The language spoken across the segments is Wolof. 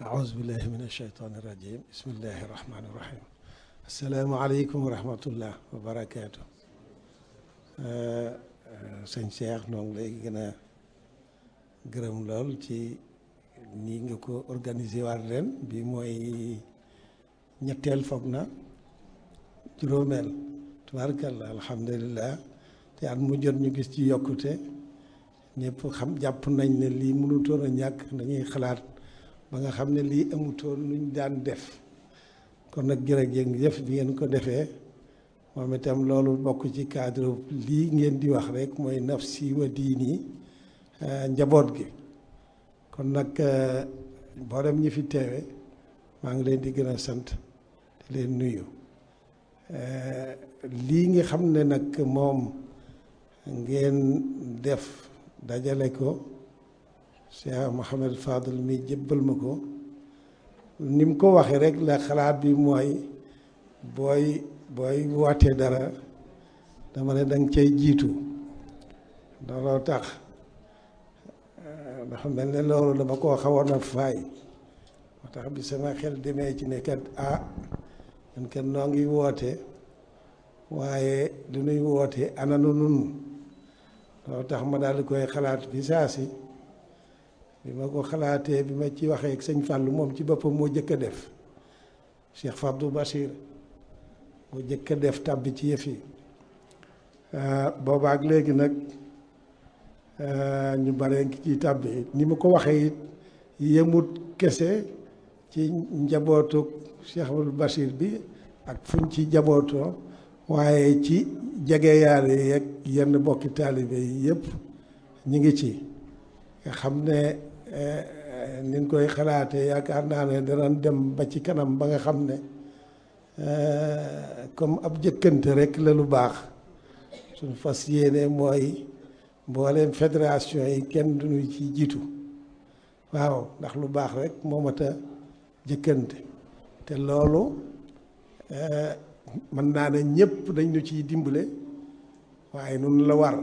أعوذ بالله من الشيطان الرجيم بسم الله الرحمن الرحيم السلام عليكم ورحمة الله وبركاته sëñ Cheikh noo ngi lay gën a gërëm lool ci nii nga ko organiser waat ren bi mooy ñetteel foog na juróomeel tubaarkalla alhamdulilah te at mu jot ñu gis ci yokkute ñëpp xam jàpp nañ ne lii mënutoon a ñàkk dañuy xalaat ba nga xam ne lii amutoon luñ daan def kon nag jërëjëf bi ngeen ko defee moom itam loolu bokk ci cadre lii ngeen di wax rek mooy nafsi wa diini njaboot gi kon nag mboolem ñi fi teewe maa ngi leen di gën a sant di leen nuyu lii nga xam ne nag moom ngeen def dajale ko Cheikh Mouhamed Fadel mi jébbal ma ko ni mu ko waxee rek la xalaat bi mooy booy wootee dara dama ne danga cay jiitu looloo tax dafa mel ne loolu dama koo xawoon a faay moo tax bi sama xel demee ci ne kat ñun kat noo ngi woote waaye lu nuy woote ananu nun loolu tax ma daal di koy xalaat bi saa si bi ma ko xalaatee bi ma ci waxee ak sëñ Fallou moom ci boppam moo jëkk a def Cheikh Fabdou Bachir moo jëkk a def tàbbi ci yëf yi boobaak léegi nag ñu bare ngi ci tàbbi ni ma ko waxee it yemut kese ci njabootu Cheikh Fabdou Bachir bi ak fuñ ci njabootoo waaye ci jegeyaale yeeg yenn bokki taalibe yi yëpp ñu ngi ci nga xam ne ni ñu koy xalaatee yaakaar naa ne danañ dem ba ci kanam ba nga xam ne comme ab jëkkante rek la lu baax suñu fas yéene mooy mbooleem fédération yi kenn duñu ci jiitu waaw ndax lu baax rek moo mat a jëkkante te loolu mën naa ne ñëpp dañ ñu ciy dimbale waaye nun la war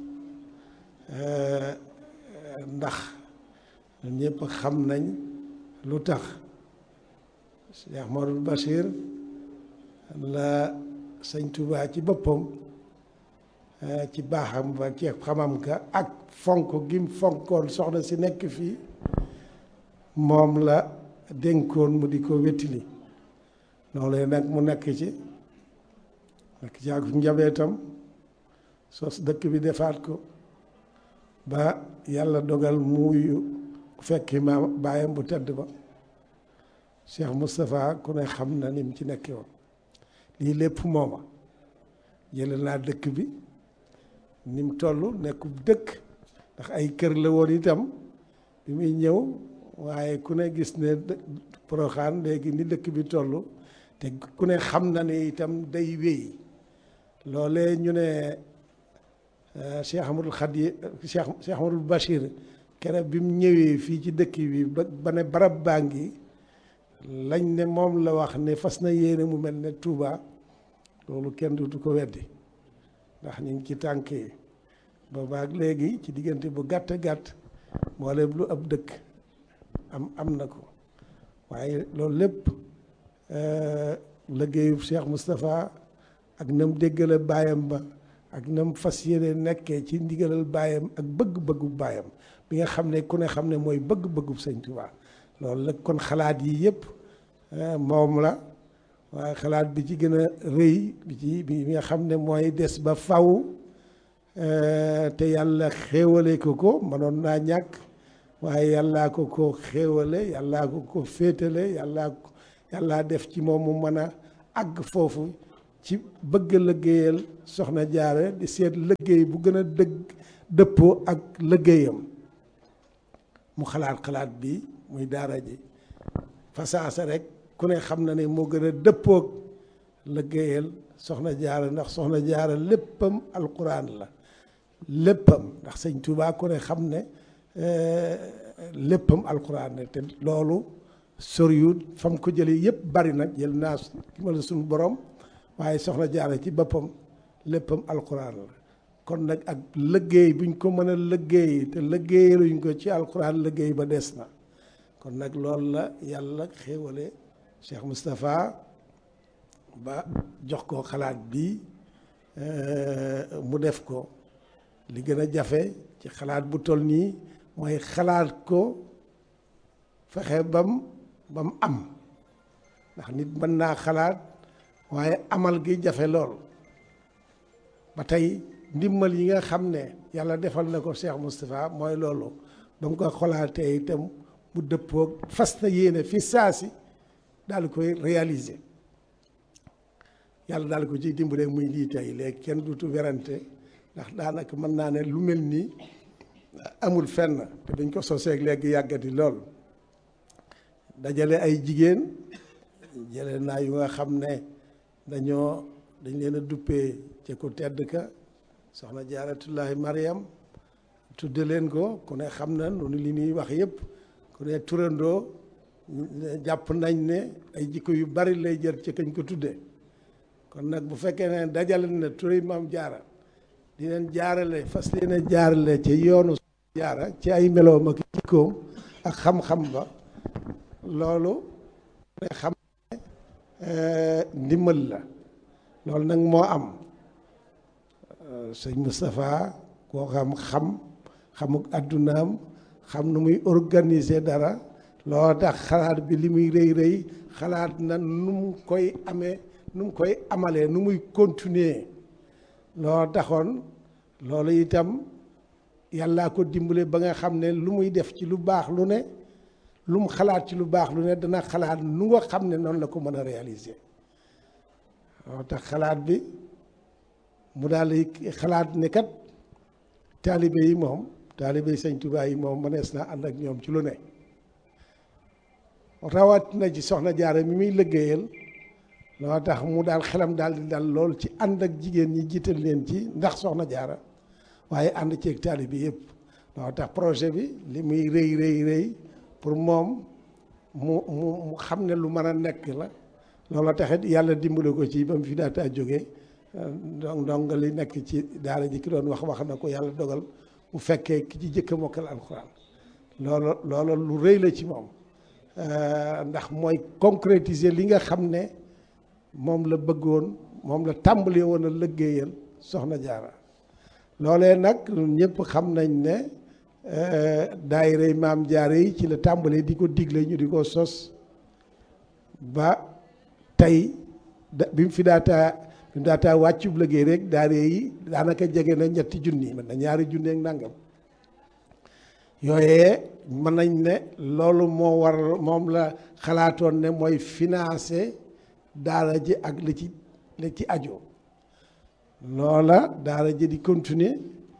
ndax ñun ñëpp xam nañ lu tax Cheikh Modou Bachir la sëñ Touba ci boppam ci baaxam ba ci xamam ka ak fonk gim fonkoon soxna si nekk fii moom la dénkoon mu di ko wettili loolee nag mu nekk ci ak njabootam sos dëkk bi defaat ko ba yàlla dogal muuyu fekki ma baayam bu tedd ba Cheikh Moustapha ku ne xam na ni mu ci nekkee woon lii lépp mooma jële naa dëkk bi ni mu toll nekkub dëkk ndax ay kër la woon itam bi muy ñëw waaye ku ne gis ne Porokhane léegi ni dëkk bi toll te ku ne xam na ne itam day wéy loolee ñu ne Cheikh Amadou Khadi Cheikh Amadou Bachir keroog bi mu ñëwee fii ci dëkk bi ba ne barab baa ngi lañ ne moom la wax ne fas na yéene mu mel ne Touba loolu kenn du ko weddi ndax ñu ngi ci tànk yi boobaak léegi ci diggante bu gàtt gàtt mboolem lu ab dëkk am na ko waaye loolu lépp liggéeyu Cheikh Moustapha ak nam déggale baayam ba ak nam fas yéene nekkee ci ndigalal baayam ak bëgg-bëggu baayam bi nga xam ne ku ne xam ne mooy bëgg-bëggu sëñ Tuubaa loolu la kon xalaat yi yëpp moom la waaye xalaat bi ci gën a rëy bi nga xam ne mooy des ba faw te yàlla xéewale ko mënoon naa ñàkk waaye yàllaa ko xéewale yàllaa ko féetale yàllaa def ci moom mu mën a àgg foofu ci bëgg liggéeyal soxna Jaara di seet liggéey bu gën a dëppoo ak liggéeyam mu xalaat bi muy daara ji fasaasa rek ku ne xam na ne moo gën a dëppoog liggéeyal soxna Jaara ndax soxna Jaara léppam alquran la léppam ndax sëñ Tuubaa ku ne xam ne léppam alquran la te loolu soriwut fam ko jëlee yëpp bari nag jël naa ki ma la suñu borom waaye soxna Jaara ci boppam léppam alquran la kon nag ak liggéey buñ ko mën a liggéey te liggéeyaluñ ko ci alquran liggéey ba des na kon nag loolu la yàlla xéewale Cheikh Moustapha ba jox ko xalaat bi mu def ko. li gën a jafe ci xalaat bu toll nii mooy xalaat ko fexe bam am ndax nit mën naa xalaat waaye amal gi jafe lool ba tey ndimbal yi nga xam ne yàlla defal na ko Cheikh Moustapha mooy loolu ba mu ko xalaatee itam mu dëppoog fas na yéene fi saasi daal di koy réaliser yàlla daal ko ciy dimbale muy lii tey léegi kenn dutu werante ndax daanaka mën naa ne lu mel nii amul fenn te dañ ko soseeg léegi yàggati lool dajale ay jigéen jële naa yu nga xam ne dañ leen a duppee ci ku tedd ka soxna Jaaratullaahi Mariam tudde leen ko ku ne xam na noonu li ñuy wax yëpp ku ne turandoo jàpp nañ ne ay jikko yu bari lay jër ci kañ ko tudde kon nag bu fekkee ne dajale na turi Maam Jaara di leen jaarale fas leen a jaarale ci yoonu jaara ci ay meloom ak jikkoom ak xam-xam ba loolu ne xam ne ndimbal la loolu nag moo am sëñ Moustapha koo xamuk addunaam xam nu muy organiser dara loo tax xalaat bi li muy rëy xalaat na nu mu koy amee nu mu koy amalee nu muy continuer loo taxoon loolu itam yàllaa ko dimbale ba nga xam ne lu muy def ci lu baax lu ne lu mu xalaat ci lu baax lu ne dana xalaat nu nga xam ne noonu la ko mën a réaliser loo tax xalaat bi mu daal di xalaat ne kat taalibe yi sëñ Tuubaa yi moom mënees naa ànd ak ñoom ci lu ne rawat na ci soxna Jaara mi muy liggéeyal loo tax mu daal xelam daal di dal lool ci ànd ak jigéen ñi jiital leen ci ndax soxna Jaara waaye ànd ceeg taalibe yëpp loo tax projet bi li muy rëy pour moom mu xam ne lu mën a nekk la loolu taxit yàlla dimbale ko ci ba mu fi daataa jógee donc li nekk ci daara ji ki doon wax na ko yàlla dogal bu fekkee ki ci jëkk a mokkal alxuraan loolu lu rëy la ci moom ndax mooy concrétiser li nga xam ne moom la bëggoon moom la tàmbalee woon a liggéeyal soxna Jaara loolee nag ñëpp xam nañ ne daayira Maam Jaara yi ci la tàmbalee di ko digle ñu di ko sos ba tey bi mu fi daataa wàccub liggéey rek daayira yi daanaka jege na 3 junni mën na 2 junni ak nangam yooyee mën nañ ne loolu moom la xalaatoon ne mooy financer daara ji ak li ci aju loola daara ji di continuer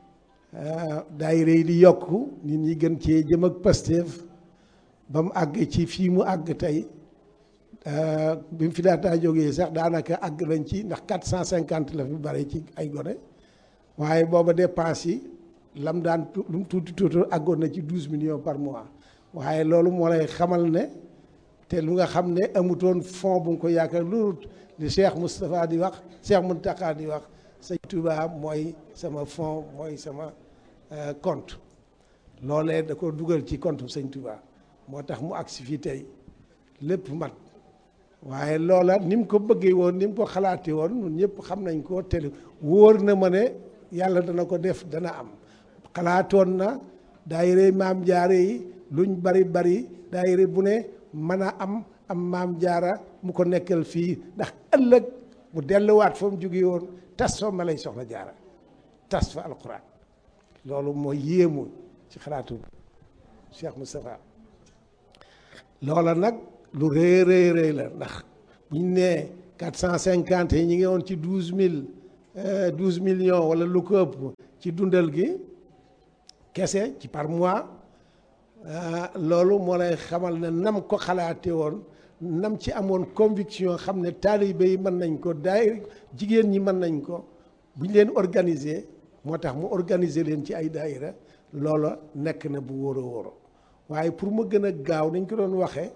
daayira yi di yokku nit ñi gën cee jëm ak Pastef ba mu àgg ci fii mu àgg tey bi mu fi daataa jógee sax daanaka àgg nañ ci ndax 450 la fi bari ci ay gone waaye booba dépense yi lam daan lu mu tuuti àggoon na ci 12 millions par mois waaye loolu moo lay xamal ne te lu nga xam ne amutoon fond bu nga ko yaakaar loolu li Cheikh Moustapha di wax Cheikh Mountakha di wax sëñ Touba mooy sama fond mooy sama compte loolee da ko dugal ci compte sëñ Touba moo tax mu agsi fii tey lépp mat waaye loola ni mu ko bëggee woon ni mu ko xalaatee woon ñun ñëpp xam nañ ko te wóor na ma ne yàlla dana ko def dana am xalaatoon na daayira Maam Jaara yi luñ bari daayira bu ne mën a am Maam Jaara mu ko nekkal fii ndax ëllëg mu delluwaat fa mu jóge woon tas fa ma lay soxna Jaara tas fa alquran loolu mooy yéemu ci xalaatu Cheikh Moustapha loola nag lu rëy la ndax buñ nee 450 yi ñi ngi woon ci 12 millions wala lu ko ëpp ci dundal gi kese ci par mois loolu moo lay xamal ne nam ko xalaate woon nam ci amoon conviction xam ne taalibe yi mën nañ ko jigéen ñi mën nañ ko buñ leen organiser moo tax mu organiser leen ci ay daayira loola nekk na bu wóor a wóor waaye pour mu gën a gaaw dañ ko doon waxee